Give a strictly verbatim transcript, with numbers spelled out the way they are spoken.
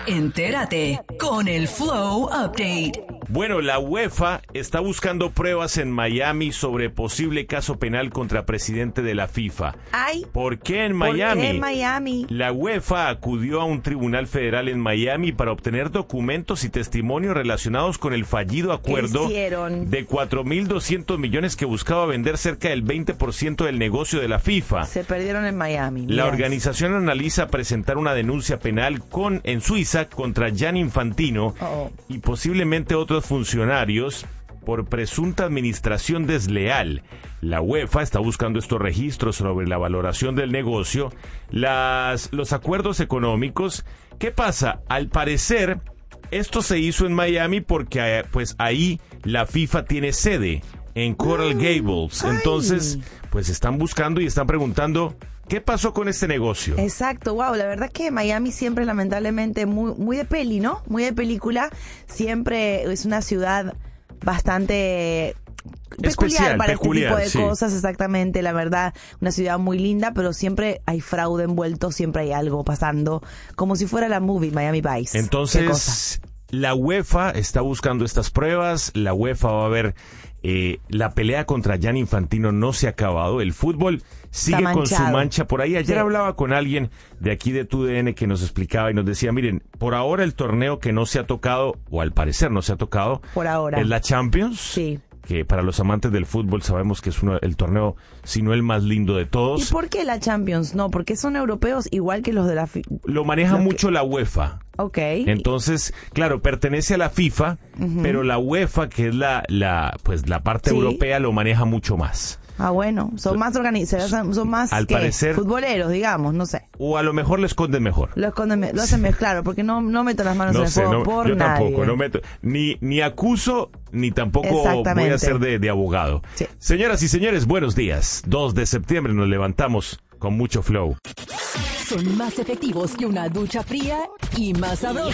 Entérate con el Flow Update. Bueno, la UEFA está buscando pruebas en Miami sobre posible caso penal contra presidente de la FIFA. Ay, ¿Por qué en Miami? ¿por qué en Miami? La UEFA acudió a un tribunal federal en Miami para obtener documentos y testimonios relacionados con el fallido acuerdo de cuatro mil doscientos millones que buscaba vender cerca del veinte por ciento del negocio de la FIFA. Se perdieron en Miami. La yes. organización analiza presentar una denuncia penal con en Suiza contra Gianni Infantino Oh. y posiblemente otros funcionarios por presunta administración desleal. La UEFA está buscando estos registros sobre la valoración del negocio, las, los acuerdos económicos. ¿Qué pasa? Al parecer, esto se hizo en Miami porque pues ahí la FIFA tiene sede, en Coral Gables. Entonces, pues están buscando y están preguntando, ¿qué pasó con este negocio? Exacto, wow, la verdad es que Miami siempre lamentablemente muy, muy de peli, ¿no? Muy de película, siempre es una ciudad bastante peculiar Especial, para peculiar, este tipo de sí. cosas, exactamente, la verdad, una ciudad muy linda, pero siempre hay fraude envuelto, siempre hay algo pasando, como si fuera la movie Miami Vice. Entonces, la UEFA está buscando estas pruebas, la UEFA va a ver, eh, la pelea contra Gianni Infantino no se ha acabado, el fútbol sigue con su mancha por ahí. Ayer sí. hablaba con alguien de aquí de T U D N que nos explicaba y nos decía, miren, por ahora el torneo que no se ha tocado, o al parecer no se ha tocado, por ahora es la Champions. Sí. Que para los amantes del fútbol sabemos que es uno, el torneo, si no el más lindo de todos. ¿Y por qué la Champions? No, porque son europeos igual que los de la FIFA. Lo maneja mucho que... la UEFA. Ok. Entonces, claro, pertenece a la FIFA, uh-huh. pero la UEFA, que es la, la, pues la parte sí. europea, lo maneja mucho más. Ah, bueno, son más organizados, son más al parecer, futboleros, digamos, no sé. O a lo mejor lo esconden mejor. Lo esconden, lo hacen mejor, claro, porque no, no meto las manos no en el sé, fuego no, por yo nadie. tampoco, no meto, ni, ni acuso, ni tampoco voy a ser de, de abogado. Sí. Señoras y señores, buenos días. dos de septiembre nos levantamos con mucho flow. Son más efectivos que una ducha fría y más sabrosos